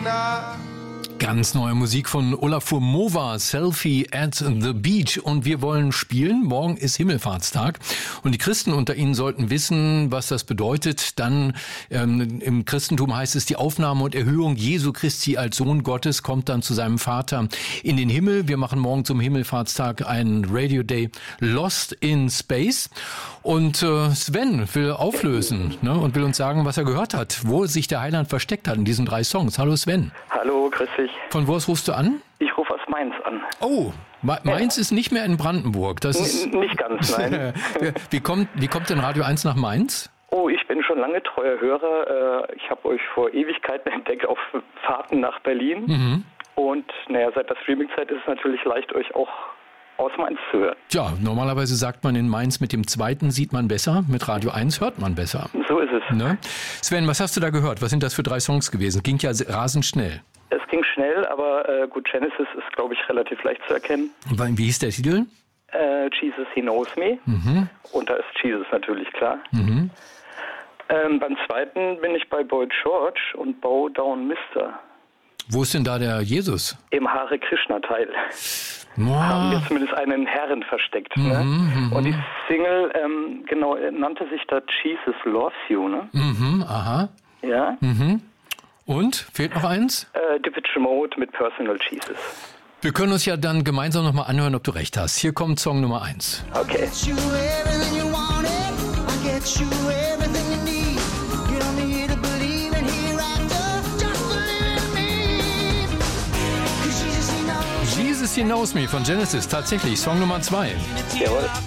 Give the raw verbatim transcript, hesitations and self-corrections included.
sinner. Ganz neue Musik von Olafur Mova, Selfie at the Beach. Und wir wollen spielen. Morgen ist Himmelfahrtstag. Und die Christen unter Ihnen sollten wissen, was das bedeutet. Dann ähm, im Christentum heißt es, die Aufnahme und Erhöhung Jesu Christi als Sohn Gottes kommt dann zu seinem Vater in den Himmel. Wir machen morgen zum Himmelfahrtstag einen Radio Day Lost in Space. Und äh, Sven will auflösen, ne, und will uns sagen, was er gehört hat, wo sich der Heiland versteckt hat in diesen drei Songs. Hallo Sven. Hallo, grüß dich. Von wo aus rufst du an? Ich rufe aus Mainz an. Oh, Mainz ja. ist nicht mehr in Brandenburg. Das ist N- nicht ganz, nein. wie, kommt, wie kommt denn Radio eins nach Mainz? Oh, ich bin schon lange treuer Hörer. Ich habe euch vor Ewigkeiten entdeckt auf Fahrten nach Berlin. Mhm. Und naja, seit der Streamingzeit ist es natürlich leicht, euch auch aus Mainz zu hören. Ja, normalerweise sagt man in Mainz, mit dem zweiten sieht man besser, mit Radio eins hört man besser. So ist es. Ne? Sven, was hast du da gehört? Was sind das für drei Songs gewesen? Ging ja rasend schnell. Es ging schnell, aber äh, gut, Genesis ist, glaube ich, relativ leicht zu erkennen. Wie hieß der Titel? Äh, Jesus, He Knows Me. Mhm. Und da ist Jesus natürlich klar. Mhm. Ähm, beim zweiten bin ich bei Boy George und Bow Down Mister. Wo ist denn da der Jesus? Im Hare Krishna Teil. Wow. Haben wir zumindest einen Herren versteckt. Mhm, Ne? mhm. Und die Single, ähm, genau, nannte sich da Jesus Loves You, ne? Mhm, aha. Ja. Mhm. Und? Fehlt noch eins? Äh, Depeche Mode mit Personal Jesus. Wir können uns ja dann gemeinsam nochmal anhören, ob du recht hast. Hier kommt Song Nummer eins. Okay. Jesus, He Knows Me von Genesis. Tatsächlich, Song Nummer zwei. Jawohl.